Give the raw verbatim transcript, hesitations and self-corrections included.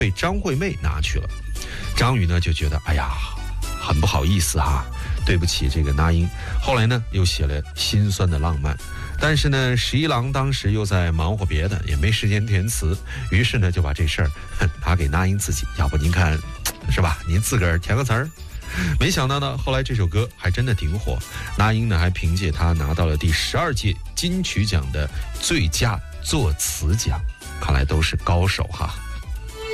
被张惠妹拿去了。张宇呢就觉得哎呀很不好意思哈，对不起这个那英。后来呢又写了心酸的浪漫，但是呢十一郎当时又在忙活别的，也没时间填词，于是呢就把这事儿拿给那英自己，要不您看是吧，您自个儿填个词儿。没想到呢后来这首歌还真的挺火，那英呢还凭借它拿到了第十二届金曲奖的最佳作词奖，看来都是高手哈。